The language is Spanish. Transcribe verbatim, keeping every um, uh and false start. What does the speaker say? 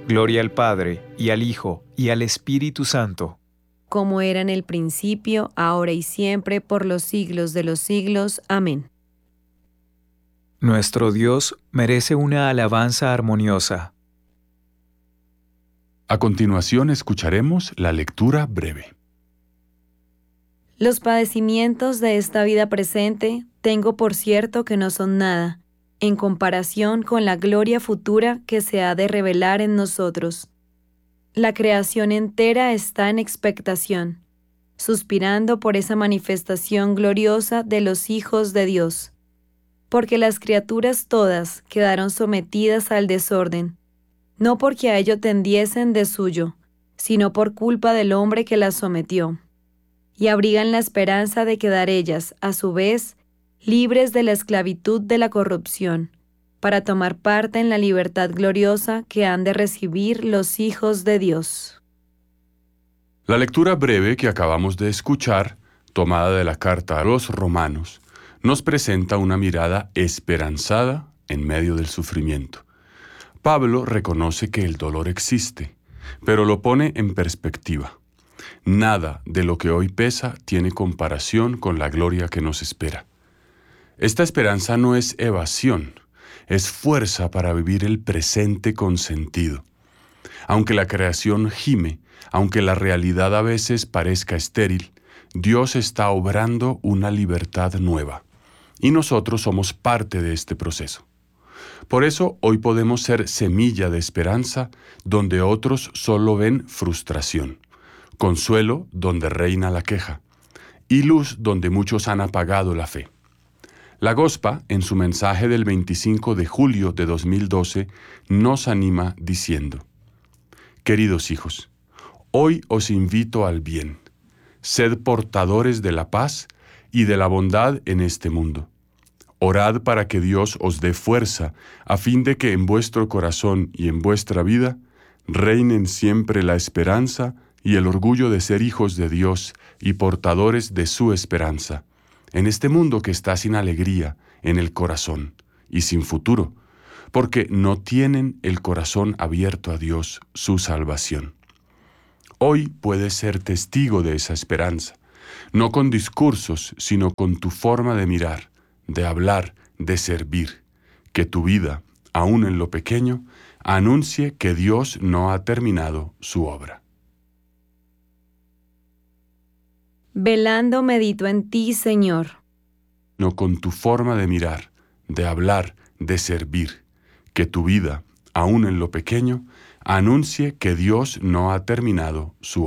Gloria al Padre, y al Hijo, y al Espíritu Santo. Como era en el principio, ahora y siempre, por los siglos de los siglos. Amén. Nuestro Dios merece una alabanza armoniosa. A continuación escucharemos la lectura breve. Los padecimientos de esta vida presente tengo por cierto que no son nada, en comparación con la gloria futura que se ha de revelar en nosotros. La creación entera está en expectación, suspirando por esa manifestación gloriosa de los hijos de Dios, porque las criaturas todas quedaron sometidas al desorden, no porque a ello tendiesen de suyo, sino por culpa del hombre que las sometió, y abrigan la esperanza de quedar ellas, a su vez, libres de la esclavitud de la corrupción, para tomar parte en la libertad gloriosa que han de recibir los hijos de Dios. La lectura breve que acabamos de escuchar, tomada de la carta a los Romanos, nos presenta una mirada esperanzada en medio del sufrimiento. Pablo reconoce que el dolor existe, pero lo pone en perspectiva. Nada de lo que hoy pesa tiene comparación con la gloria que nos espera. Esta esperanza no es evasión, es fuerza para vivir el presente con sentido. Aunque la creación gime, aunque la realidad a veces parezca estéril, Dios está obrando una libertad nueva, y nosotros somos parte de este proceso. Por eso hoy podemos ser semilla de esperanza donde otros solo ven frustración, consuelo donde reina la queja, y luz donde muchos han apagado la fe. La Gospa, en su mensaje del veinticinco de julio de dos mil doce, nos anima diciendo: Queridos hijos, hoy os invito al bien. Sed portadores de la paz y de la bondad en este mundo. Orad para que Dios os dé fuerza, a fin de que en vuestro corazón y en vuestra vida reinen siempre la esperanza y el orgullo de ser hijos de Dios y portadores de su esperanza, en este mundo que está sin alegría en el corazón y sin futuro, porque no tienen el corazón abierto a Dios, su salvación. Hoy puedes ser testigo de esa esperanza, no con discursos, sino con tu forma de mirar, de hablar, de servir, que tu vida, aun en lo pequeño, anuncie que Dios no ha terminado su obra. Velando medito en ti, Señor. No con tu forma de mirar, de hablar, de servir, que tu vida, aun en lo pequeño, anuncie que Dios no ha terminado su obra.